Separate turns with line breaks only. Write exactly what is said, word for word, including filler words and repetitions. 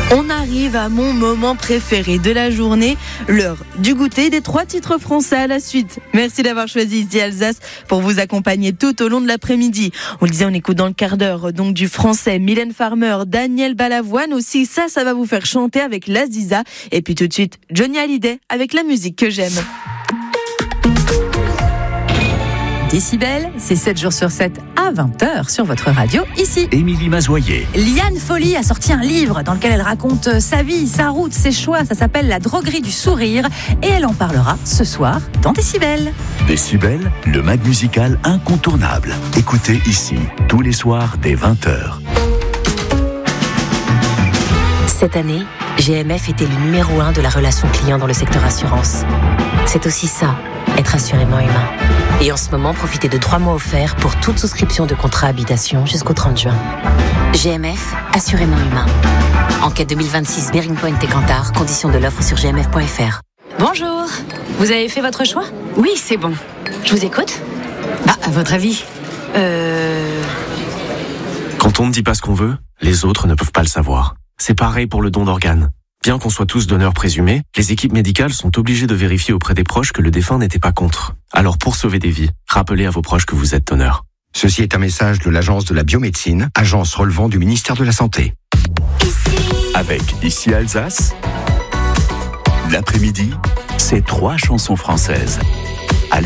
On arrive à mon moment préféré de la journée, l'heure du goûter des trois titres français à la suite. Merci d'avoir choisi Ici Alsace pour vous accompagner tout au long de l'après-midi. On le disait, on écoute dans le quart d'heure donc du français Mylène Farmer, Daniel Balavoine aussi. Ça, ça va vous faire chanter avec l'Aziza. Et puis tout de suite, Johnny Hallyday avec la musique que j'aime.
Décibel, c'est sept jours sur sept à vingt heures sur votre radio, ici.
Émilie Mazoyer.
Liane Folly a sorti un livre dans lequel elle raconte sa vie, sa route, ses choix. Ça s'appelle La droguerie du sourire et elle en parlera ce soir dans Décibel.
Décibel, le mag musical incontournable. Écoutez ici, tous les soirs dès vingt heures.
Cette année, G M F était le numéro un de la relation client dans le secteur assurance. C'est aussi ça, être assurément humain. Et en ce moment, profitez de trois mois offerts pour toute souscription de contrat habitation jusqu'au trente juin. G M F, assurément humain. Enquête deux mille vingt-six, Bearing Point et Kantar, conditions de l'offre sur g m f point f r.
Bonjour, vous avez fait votre choix ?
Oui, c'est bon.
Je vous écoute.
Ah, à votre avis ?
Euh...
Quand on ne dit pas ce qu'on veut, les autres ne peuvent pas le savoir. C'est pareil pour le don d'organes. Bien qu'on soit tous donneurs présumés, les équipes médicales sont obligées de vérifier auprès des proches que le défunt n'était pas contre. Alors pour sauver des vies, rappelez à vos proches que vous êtes donneur.
Ceci est un message de l'Agence de la biomédecine, agence relevant du ministère de la Santé.
Avec Ici Alsace, l'après-midi, c'est trois chansons françaises.